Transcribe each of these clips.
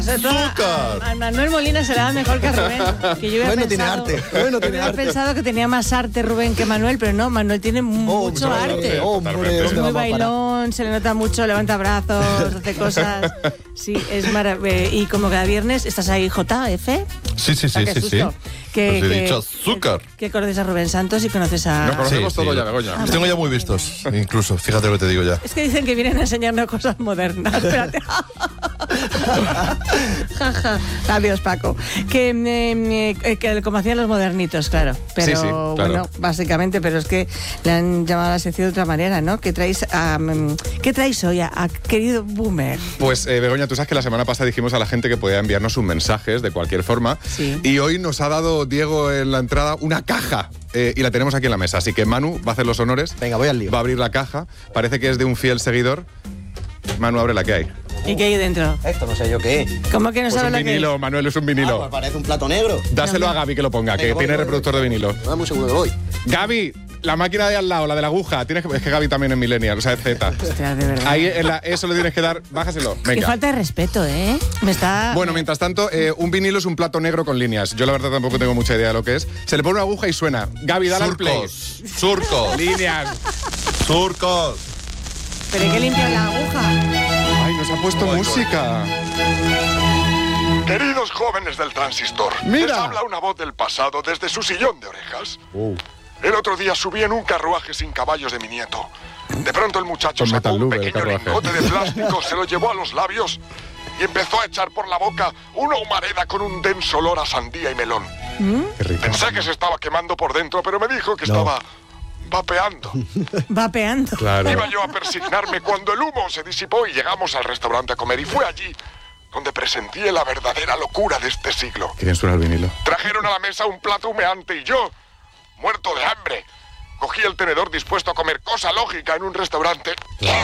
¡Azúcar! A Manuel Molina se le da mejor que a Rubén. Que yo Bueno, tiene arte. Bueno, tiene hubiera arte. pensado que tenía más arte Rubén que Manuel, pero no, Manuel tiene mucho arte. Hombre, Es ¿dónde muy vamos a parar? bailón, se le nota mucho, levanta brazos, hace cosas. Sí, es maravilloso. Y como cada viernes estás ahí, JF. Sí. Qué susto. Os he dicho azúcar. Que conoces a Rubén Santos y conoces a... No conocemos Sí, todo sí. ya, Begoña. Los tengo ya muy vistos, incluso. Fíjate lo que te digo ya. Es que dicen que vienen a enseñarnos cosas modernas. Espérate. Ja, ja. Adiós, Paco. Que como hacían los modernitos, claro. Pero Sí, sí, claro. bueno, básicamente, pero es que le han llamado a la sección de otra manera, ¿no? ¿Qué traéis hoy a querido Boomer? Pues, Begoña, tú sabes que la semana pasada dijimos a la gente que podía enviarnos sus mensajes de cualquier forma. Sí. Y hoy nos ha dado Diego en la entrada una caja. Y la tenemos aquí en la mesa. Así que Manu va a hacer los honores. Venga, voy al lío. Va a abrir la caja. Parece que es de un fiel seguidor. Manu, abre la que hay. ¿Y qué hay dentro? Esto no sé yo qué es. ¿Cómo que no Pues sabes un la que vinilo, Manuel, es un vinilo. Pues parece un plato negro. Dáselo a Gaby que lo ponga, que Venga, voy, tiene voy, reproductor de vinilo. Dame un segundo que voy. Gaby, la máquina de al lado, la de la aguja. Es que Gaby también es millennial, o sea, es Z. Hostia, de verdad. Ahí eso le tienes que dar. Bájaselo. Qué Venga. falta de respeto, ¿eh? Me está... Bueno, mientras tanto, un vinilo es un plato negro con líneas. Yo la verdad tampoco tengo mucha idea de lo que es. Se le pone una aguja y suena. Gaby, dale al play. Surcos. Líneas. Surcos. ¿Pero hay que limpiar la aguja? Ay, nos ha puesto música. Queridos jóvenes del transistor, Mira. les habla una voz del pasado desde su sillón de orejas. El otro día subí en un carruaje sin caballos de mi nieto. De pronto el muchacho Con sacó un Metal Lube, el pequeño carruaje. lingote de plástico, se lo llevó a los labios y empezó a echar por la boca una humareda con un denso olor a sandía y melón. Qué rico. Pensé que se estaba quemando por dentro, pero me dijo que estaba vapeando. Vapeando. Claro. Iba yo a persignarme cuando el humo se disipó y llegamos al restaurante a comer. Y fue allí donde presencié la verdadera locura de este siglo. Qué bien suena el vinilo. Trajeron a la mesa un plato humeante y yo, muerto de hambre, cogí el tenedor dispuesto a comer, cosa lógica en un restaurante.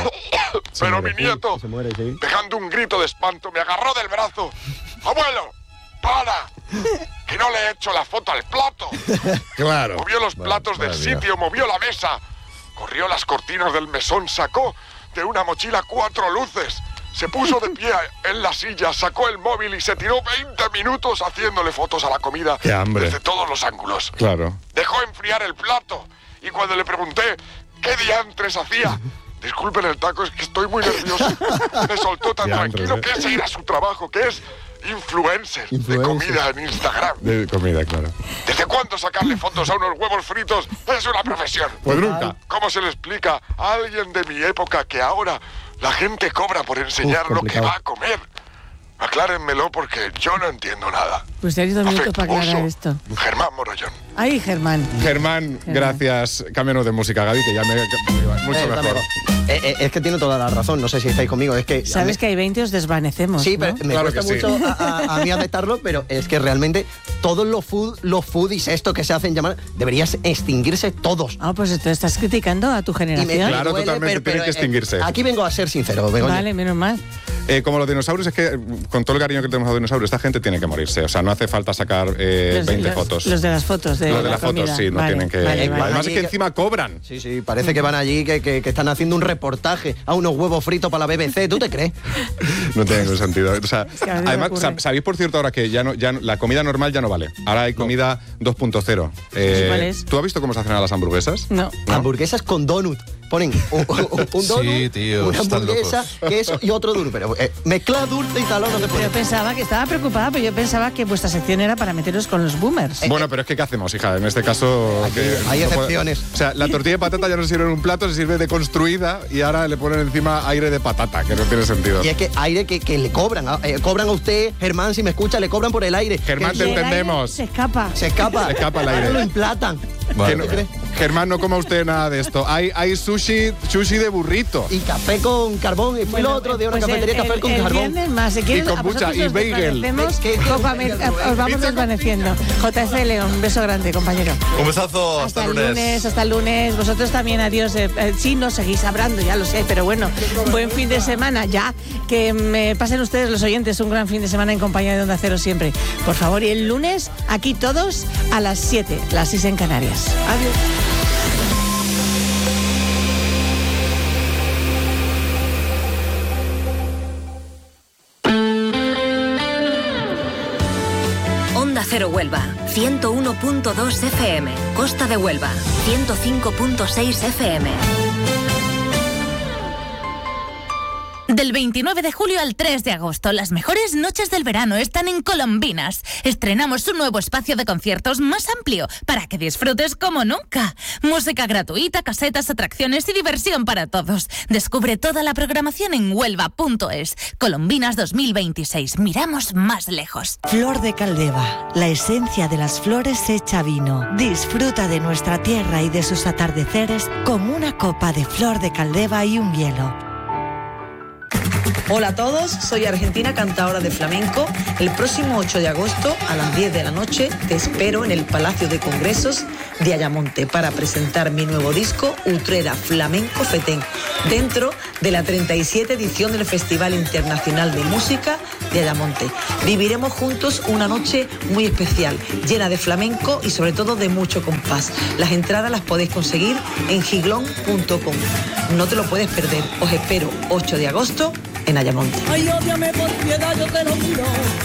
Pero mi nieto, Se muere, sí. dejando un grito de espanto, me agarró del brazo. ¡Abuelo! ¡Para! ¡Que no le he hecho la foto al plato! Claro. Movió los platos del madre mía. sitio, movió la mesa, corrió las cortinas del mesón, sacó de una mochila 4 luces, se puso de pie en la silla, sacó el móvil y se tiró 20 minutos haciéndole fotos a la comida ¡Qué hambre! desde todos los ángulos. Claro. Dejó enfriar el plato y cuando le pregunté qué diantres hacía, disculpen el taco, es que estoy muy nervioso, me soltó tan Diantres, tranquilo que es ir a su trabajo, que es influencer de Influencer. comida en Instagram. De comida, claro. ¿Desde cuándo sacarle fotos a unos huevos fritos es una profesión? Pues nunca. ¿Cómo se le explica a alguien de mi época que ahora la gente cobra por enseñar lo que complicado. va a comer? Aclárenmelo porque yo no entiendo nada. Pues te has 2 minutos para aclarar esto. Germán Morollón. Ay, Germán. Germán, gracias. Cámbianos de música, Gaby, que ya me mucho mejor. Es que tiene toda la razón, no sé si estáis conmigo, es que... Sabes que hay 20 os desvanecemos, Sí, ¿no? pero me Claro cuesta que sí. mucho a mí aceptarlo, pero es que realmente todos los foodies estos que se hacen llamar, deberían extinguirse todos. Ah, pues entonces estás criticando a tu generación. Claro, totalmente, tienen que extinguirse. Aquí vengo a ser sincero, Begoña. Vale, menos mal. Como los dinosaurios, es que con todo el cariño que tenemos a los dinosaurios, esta gente tiene que morirse. O sea, no hace falta sacar 20 fotos. Los de las fotos. Los de la las fotos, comida. sí, no Vale, tienen que... vale, vale. Además es que encima cobran. Sí, sí, parece que van allí, que están haciendo un reportaje a unos huevos fritos para la BBC. ¿Tú te crees? No tiene ningún sentido. O sea, que a mí me además, ocurre. ¿sabéis por cierto ahora que ya no, la comida normal ya no vale? Ahora hay comida 2.0. ¿Cuál es? ¿Tú has visto cómo se hacen a las hamburguesas? No. Hamburguesas con donut. Ponen un donut, Sí, tío, una están hamburguesa, locos. queso y otro donut. Pero mezcla dulce y talón no te Pero puede. pensaba que estaba preocupada, pero yo pensaba que vuestra sección era para meteros con los boomers. Bueno, pero es que ¿qué hacemos, hija? En este caso... Aquí que hay no puede- excepciones. O sea, la tortilla de patata ya no se sirve en un plato, se sirve deconstruida y ahora le ponen encima aire de patata, que no tiene sentido. Y es que aire que le cobran. Cobran a usted, Germán, si me escucha, le cobran por el aire. Germán, Que te Y el aire entendemos. Se escapa. se escapa. Se escapa el aire. Ahora lo emplatan. Vale, Que no- vale. Germán, no coma usted nada de esto. Hay sushi de burrito. Y café con carbón. Y fui Bueno, lo otro de una pues cafetería café con el carbón. viernes más, si quieren, Y kombucha, a vosotros y os bagel. desvanecemos, ¿Qué? os vamos desvaneciendo. JF León, un beso grande, compañero. Un besazo, hasta el lunes. Hasta el lunes. Vosotros también, adiós. Sí, nos seguís hablando, ya lo sé, pero bueno, buen fin de semana ya. Que me pasen ustedes, los oyentes, un gran fin de semana en compañía de Onda Cero siempre. Por favor, y el lunes, aquí todos a las 7, las 6 en Canarias. Adiós. Cero Huelva, 101.2 FM. Costa de Huelva, 105.6 FM. Del 29 de julio al 3 de agosto, las mejores noches del verano están en Colombinas. Estrenamos un nuevo espacio de conciertos más amplio para que disfrutes como nunca. Música gratuita, casetas, atracciones y diversión para todos. Descubre toda la programación en huelva.es. Colombinas 2026. Miramos más lejos. Flor de Caldeva, la esencia de las flores hecha vino. Disfruta de nuestra tierra y de sus atardeceres con una copa de Flor de Caldeva y un hielo. Hola a todos, soy Argentina, cantadora de flamenco. El próximo 8 de agosto a las 10 de la noche te espero en el Palacio de Congresos de Ayamonte para presentar mi nuevo disco Utrera Flamenco Fetén, dentro de la 37 edición del Festival Internacional de Música de Ayamonte. Viviremos juntos una noche muy especial, llena de flamenco y sobre todo de mucho compás. Las entradas las podéis conseguir en giglón.com. No te lo puedes perder. Os espero 8 de agosto en Ayamonte. Ay, ódiame por piedad, yo te lo juro.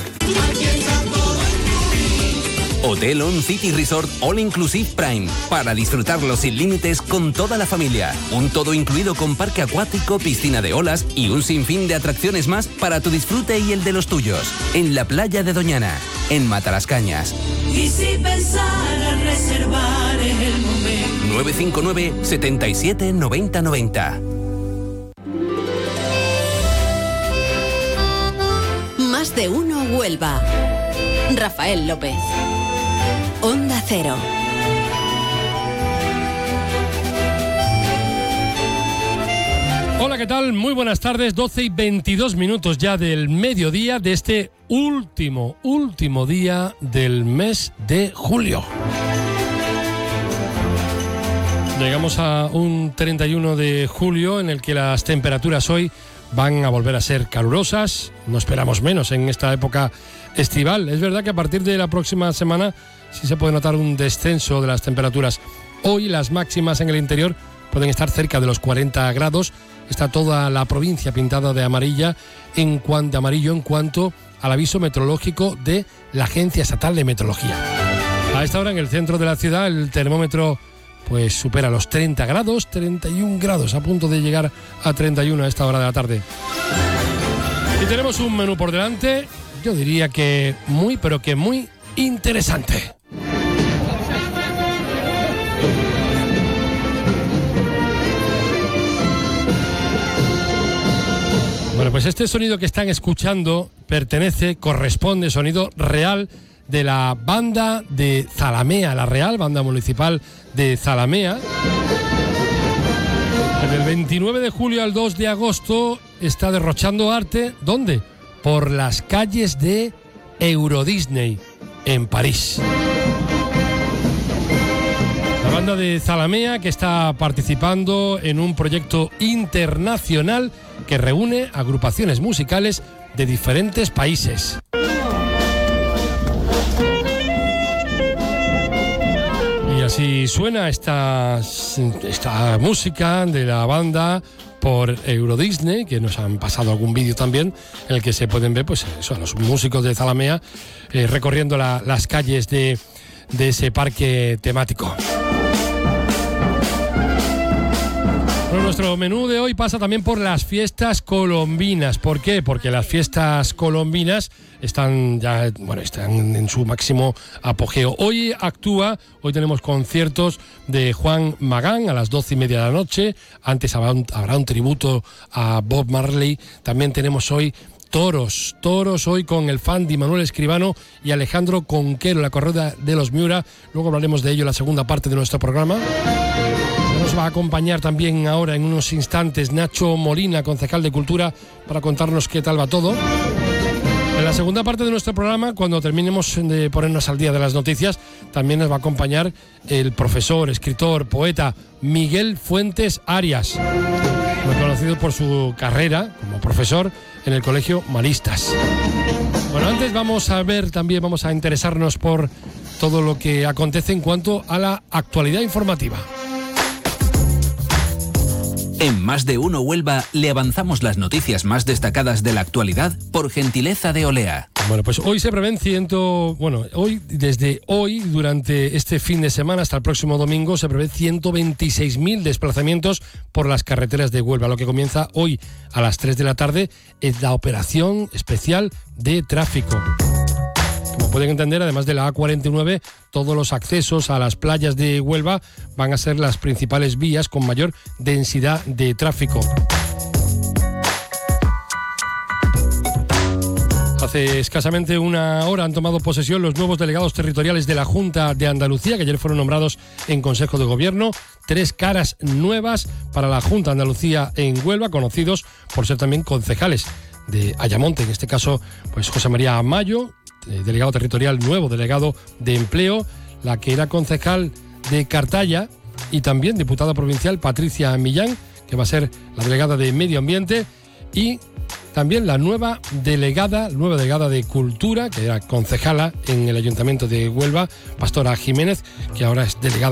Hotel On City Resort All Inclusive Prime, para disfrutarlo sin límites con toda la familia. Un todo incluido con parque acuático, piscina de olas y un sinfín de atracciones más para tu disfrute y el de los tuyos. En la playa de Doñana, en Matalascañas. Y si pensara reservar en el momento. 959 77 90 90. Más de uno Huelva. Rafael López. Onda Cero. Hola, ¿qué tal? Muy buenas tardes, 12 y 22 minutos ya del mediodía de este último día del mes de julio. Llegamos a un 31 de julio en el que las temperaturas hoy van a volver a ser calurosas. No esperamos menos en esta época estival. Es verdad que a partir de la próxima semana sí se puede notar un descenso de las temperaturas. Hoy las máximas en el interior pueden estar cerca de los 40 grados. Está toda la provincia pintada de amarillo en cuanto al aviso meteorológico de la Agencia Estatal de Meteorología. A esta hora en el centro de la ciudad el termómetro pues supera los 30 grados, 31 grados, a punto de llegar a 31 a esta hora de la tarde. Y tenemos un menú por delante, yo diría que muy, pero que muy interesante. Bueno, pues este sonido que están escuchando corresponde, sonido real de la banda de Zalamea, la Real Banda Municipal de Zalamea. Desde el 29 de julio al 2 de agosto está derrochando arte. ¿Dónde? Por las calles de Euro Disney, en París. La banda de Zalamea, que está participando en un proyecto internacional que reúne agrupaciones musicales de diferentes países. Y así suena esta música de la banda por Euro Disney, que nos han pasado algún vídeo también en el que se pueden ver pues eso, a los músicos de Zalamea recorriendo las calles de ese parque temático. Bueno, nuestro menú de hoy pasa también por las fiestas colombinas. ¿Por qué? Porque las fiestas colombinas están en su máximo apogeo. Hoy tenemos conciertos de Juan Magán a las 12:30 de la noche. Antes habrá un tributo a Bob Marley. También tenemos hoy toros hoy con el Fandi, Manuel Escribano y Alejandro Conquero, la corrida de los Miura. Luego hablaremos de ello en la segunda parte de nuestro programa. Nos va a acompañar también ahora en unos instantes Nacho Molina, concejal de Cultura, para contarnos qué tal va todo. En la segunda parte de nuestro programa, cuando terminemos de ponernos al día de las noticias, también nos va a acompañar el profesor, escritor, poeta Miguel Fuentes Arias, muy conocido por su carrera como profesor en el Colegio Maristas. Bueno, antes vamos a interesarnos por todo lo que acontece en cuanto a la actualidad informativa. En Más de Uno Huelva le avanzamos las noticias más destacadas de la actualidad por gentileza de Olea. Bueno, pues hoy se prevén desde hoy, durante este fin de semana hasta el próximo domingo, se prevé 126.000 desplazamientos por las carreteras de Huelva. Lo que comienza hoy a las 3 de la tarde es la operación especial de tráfico. Como pueden entender, además de la A49, todos los accesos a las playas de Huelva van a ser las principales vías con mayor densidad de tráfico. Hace escasamente una hora han tomado posesión los nuevos delegados territoriales de la Junta de Andalucía, que ayer fueron nombrados en Consejo de Gobierno. 3 caras nuevas para la Junta de Andalucía en Huelva, conocidos por ser también concejales de Ayamonte. En este caso, pues José María Amayo, delegado territorial nuevo, delegado de Empleo, la que era concejal de Cartaya, y también diputada provincial Patricia Millán, que va a ser la delegada de Medio Ambiente, y también la nueva delegada de Cultura, que era concejala en el Ayuntamiento de Huelva, Pastora Jiménez, que ahora es delegada